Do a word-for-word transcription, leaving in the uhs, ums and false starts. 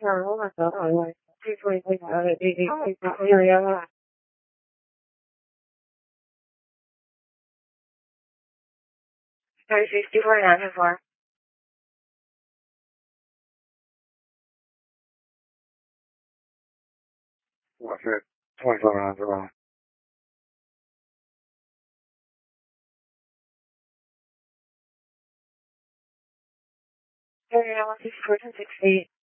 Oh, I thought I like two twenty-six out of D D. Area. thirty sixty-four nine four. What's it? twenty-four nine four. Area one six four ten sixty.